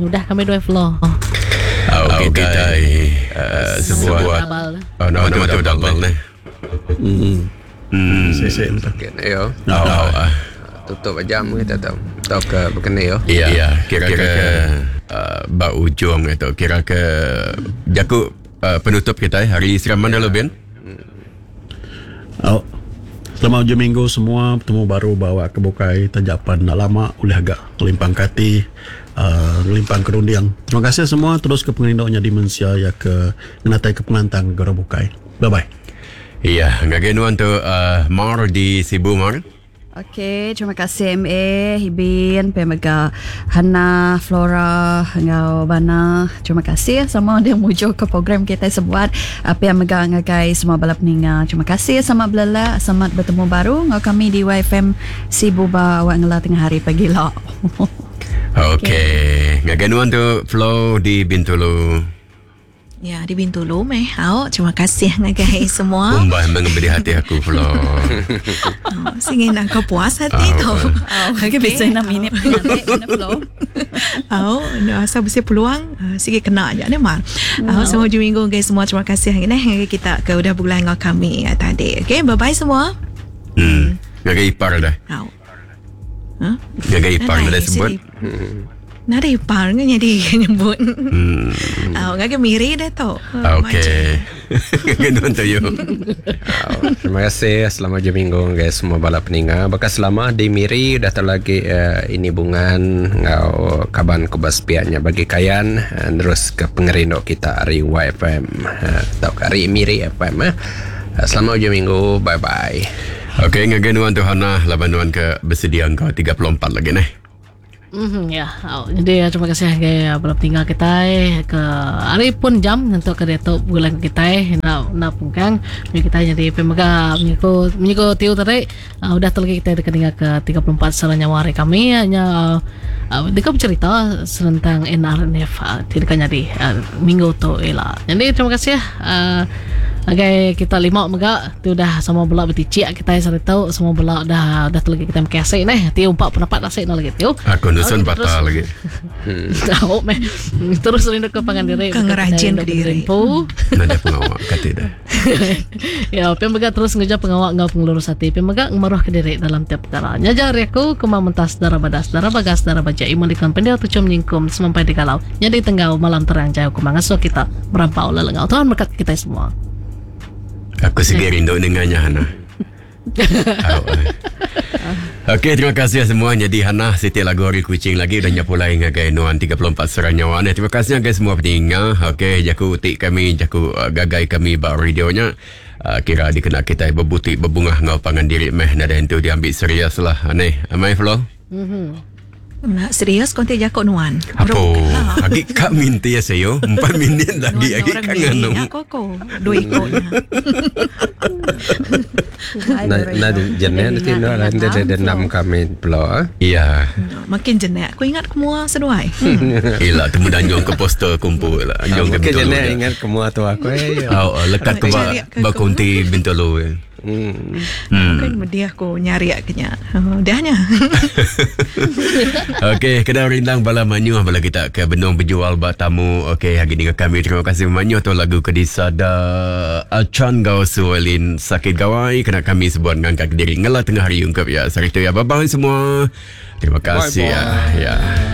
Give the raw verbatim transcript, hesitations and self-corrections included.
Udah kami dua floor. Oh. Okay, kita uh, sebuah oh, nama tu tu double ni. Hmm. Hmm. Sesek Okey, yo. Oh, oh. Tutup jam kita tahu. Tahu ke berkena yo. Ya, ya. Kira-kira uh, bau ujung itu. Kira ke jaku uh, penutup kita hari siraman dulu Ben. Oh. Selamat hujung minggu semua. Bertemu baru bawa ke Bukai tajapan nak lama oleh agak limpang kati uh, limpang kerundiang. Terima kasih semua. Terus ke pengendoknya Dimensia ya ke menatai ke penantang Gora Bukai. Bye bye. Iya, ngaganuan tu uh, Mar di Sibu Mar. Okey, terima kasih M A, Hibin, Pemaga, Hana, Flora, ngau Bana. Terima kasih sama dia mujuk ke program kita sebuat apa yang mega ngagai semua balap ninga. Terima kasih sama belala, selamat bertemu baru ngau kami di Y F M Sibu ba awak ngela tengah hari pagi lah. Okey, ngaganuan tu Flow di Bintulu. Ya, di Bintulu meh. Au, terima kasih ngagai semua. Umbah mengeberi hati aku Flow. Oh, singin nak kau puas hati Oh, tu. Oh, okay, bisa enam minit nak flow. Au, asal bersih peluang uh, sikit kena aja ni mal. Au, semua hujung minggu guys semua terima kasih hari ni kita ke udah bulan dengan kami ya, tadi. Okey, bye bye semua. Hmm. Ngagai ipar dah. Au. Ha? Ngagai ipar dah sebut. Nari ipar kan jadi nyebut. Hmm. Au, ngagai miri dah tu. Okey. Ngaganuan tu yo. Terima kasih. Selamat hujung minggu guys semua balap peninga. Bekas lama di Miri dah terlagi uh, ini bungan ngau kaban kubas piannya bagi kayan uh, terus ke pengerindok kita hari Y F M uh, atau hari Miri F M. Uh. Selamat hujung minggu. Bye bye. Okey, ngaganuan tu Hana labanuan ke bersedia engkau tiga puluh empat lagi nih. Mm-hmm, ya, oh, jadi terima kasih ke balap tinggal kita ke hari pun jam untuk ke detok bulan kita nak nak pungkang kita jadi pemaga mengikut mengikut tiu tadi uh, udah terlagi kita dekat ke tiga puluh empat seranya hari kami hanya uh, dia bercerita tentang N R N F uh, tidak jadi uh, minggu tu ialah. Jadi terima kasih uh, Agai kita lima mega tu dah sama belak beticik kita saya tahu semua belak dah dah terlagi kita mekasih nah tiu empat pendapat dah saya lagi tiu. Aku nusun batal lagi. Tahu meh terus rindu ke Pangandaran ke ngerajin ke diri. Nada pengawak kata dah. Ya, pemega terus ngejar pengawak ngau pengurus hati. Pemega ngemaruh ke diri dalam tiap perkara. Nyajar aku kemamentas darah badas darah bagas darah baja imun dikan pendel tu cum nyingkum semampai di kalau. Jadi tenggau malam terang jauh kumangasuh kita merampau lelengau. Tuhan berkat kita semua. Aku segera rindu dengannya Hana. Okey, terima kasih semua. Jadi Hana setiap lagu hari kucing lagi dan nyapu lain ngagai nuan tiga puluh empat seranyawan. Terima kasih ngagai semua pendengar. Okey, jaku utik kami, jaku uh, gagai kami bak radionya. Uh, kira dikena kita berbutik berbungah ngau pangan diri meh nada itu diambil serius lah. Aneh, amai Flo? Mhm. Nak serius kau tidak jakok nuan. Apa? Lagi kak minta ya saya. Empat minit lagi lagi kangen nung. Aku kau dua ikut. Nah, nah jenis nanti no nanti ada enam kami pula. Iya. Makin jenis. Aku ingat semua seduai. Iyalah temu danjong ke poster kumpul lah. Anjong ke Mungkin Bintulu. jenis ingat semua tu aku. Oh, lekat ke bak bak kunti Bintulu. Hmm. Hmm. Kan dia aku nyari aknya. Oh, dahnya. Okey, kena rindang bala manyu bala kita ke benung berjual bak tamu. Okey, hari ni kami terima kasih manyu tu lagu kedisada Achan Gau Suelin sakit gawai kena kami sebuat ngangkat diri ngela tengah hari ungkap ya. Sari tu ya, bye bye semua. Terima kasih Bye-bye. ya. Ya.